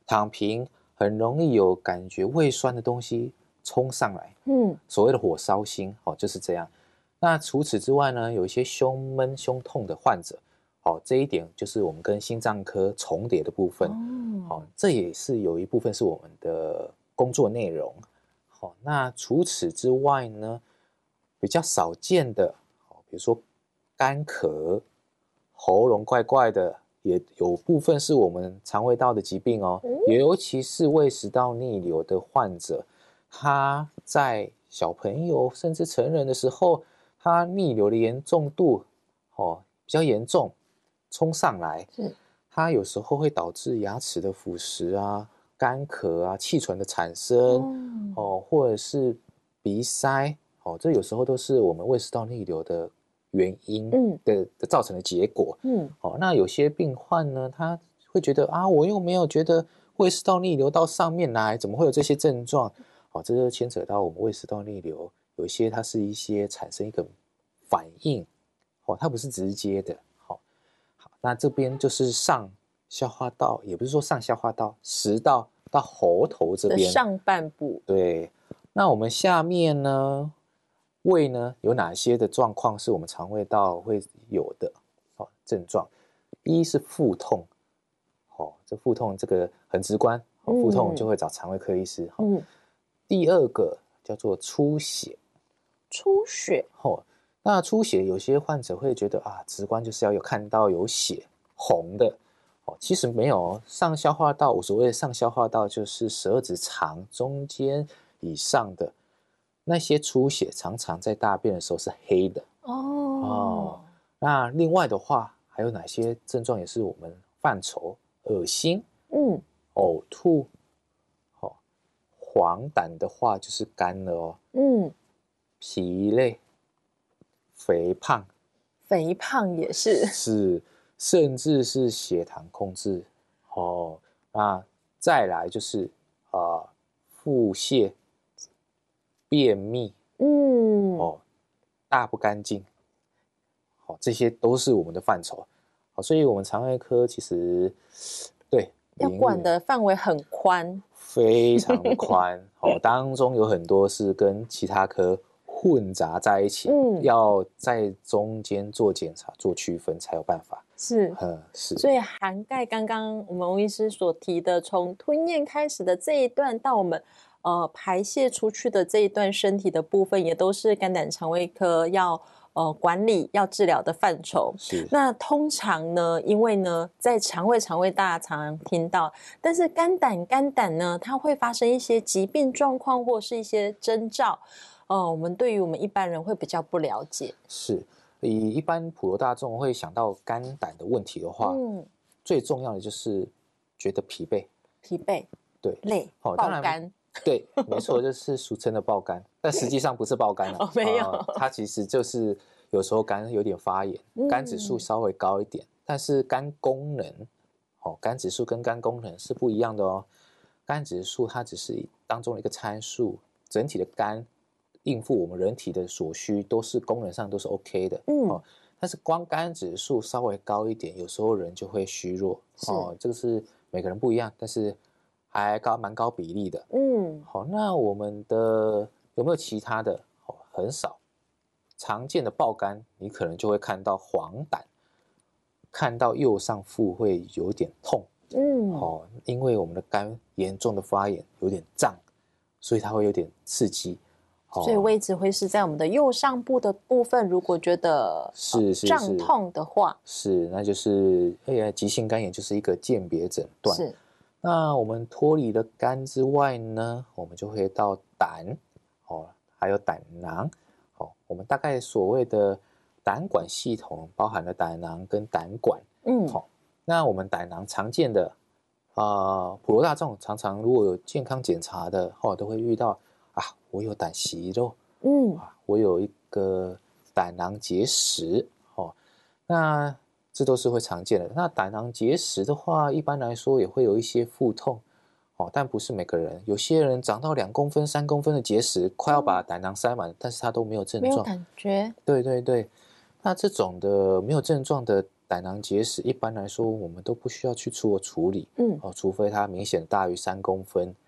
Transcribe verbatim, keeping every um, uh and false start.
躺平很容易有感觉胃酸的东西冲上来， 嗯， 所谓的火烧心哦，就是这样。那除此之外呢，有一些胸闷、胸痛的患者，哦，这一点就是我们跟心脏科重叠的部分， 哦， 哦，这也是有一部分是我们的工作内容。好，那除此之外呢，比较少见的，比如说干咳、喉咙怪怪的，也有部分是我们肠胃道的疾病哦，也尤其是胃食道逆流的患者，他在小朋友甚至成人的时候，他逆流的严重度哦比较严重，冲上来， 是， 它有时候会导致牙齿的腐蚀啊、干咳啊、气喘的产生，哦，哦或者是鼻塞，哦，这有时候都是我们胃食道逆流的原因嗯的的造成的结果。 嗯， 哦，那有些病患呢，他会觉得啊，我又没有觉得胃食道逆流到上面来，怎么会有这些症状？哦，这就牵扯到我们胃食道逆流，有一些它是一些产生一个反应，哦，它不是直接的。好，好，那这边就是上消化道，也不是说上消化道，食道到喉头这边上半部。 对，那我们下面呢，胃呢有哪些的状况是我们肠胃道会有的哦症状？一是腹痛，哦，这腹痛这个很直观，哦，腹痛就会找肠胃科医师。哦、 嗯， 第二个叫做出血， 出血， 哦，那出血有些患者会觉得啊，直观就是要有看到有血红的。哦，其实没有，上消化道，我所谓的上消化道就是十二指肠中间以上的那些出血，常常在大便的时候是黑的。 哦， 哦，那另外的话，还有哪些症状也是我们范畴？恶心、 嗯， 呕吐，哦，黄疸的话就是干了哦， 嗯， 疲累、肥胖， 肥胖也是， 是，甚至是血糖控制哦。那再来就是啊、呃腹泻、便秘嗯， 哦，大不干净，好、哦，这些都是我们的范畴。好、哦，所以我们肠胃科其实对要管的范围很宽， 非常的宽哦，当中有很多是跟其他科混杂在一起， 嗯要在中间做检查、做区分才有办法。 是， 嗯，是， 所以涵盖刚刚我们吴医师所提的，从吞咽开始的这一段，到我们呃排泄出去的这一段身体的部分，也都是肝胆肠胃科要呃管理、要治疗的范畴。 是。 那通常呢，因为呢，在肠胃、肠胃大家常常听到，但是肝胆、肝胆呢，它会发生一些疾病状况或是一些征兆，呃，我们对于我们一般人会比较不了解。 是，以一般普罗大众会想到肝胆的问题的话， 嗯， 最重要的就是觉得疲惫， 疲惫、 对， 累、 哦，当然爆肝。 对，没错，就是俗称的爆肝，但实际上不是爆肝了、 哦，没有， 呃它其实就是有时候肝有点发炎， 嗯肝指数稍微高一点，但是肝功能，哦，肝指数跟肝功能是不一样的哦。肝指数它只是当中的一个参数，整体的肝应付我们人体的所需都是功能上都是 OK 的， 嗯哦，但是光肝指数稍微高一点，有时候人就会虚弱，哦，这个是每个人不一样，但是还高蛮高比例的。 嗯， 好，那我们的有没有其他的？哦，很少。常见的爆肝，你可能就会看到黄疸，看到右上腹会有点痛， 嗯， 哦，因为我们的肝严重的发炎，有点胀，所以它会有点刺激。哦、 所以位置会是在我们的右上部的部分。如果觉得是是胀痛的话， 是，那就是哎呀，急性肝炎就是一个鉴别诊断。 是。 那我们脱离了肝之外呢，我们就会到胆，哦，还有胆囊，哦，我们大概所谓的胆管系统包含了胆囊跟胆管， 嗯， 好、哦，那我们胆囊常见的，啊、呃，普罗大众常常如果有健康检查的，哦，都会遇到啊，我有胆息肉， 嗯， 啊，我有一个胆囊结石，哦，那这都是会常见的。那胆囊结石的话，一般来说也会有一些腹痛，哦，但不是每个人。有些人长到两公分、三公分的结石，快要把胆囊塞满，但是他都没有症状， 没有感觉。 对对对，那这种的没有症状的胆囊结石一般来说我们都不需要去做处理， 嗯， 哦，除非它明显大于三公分，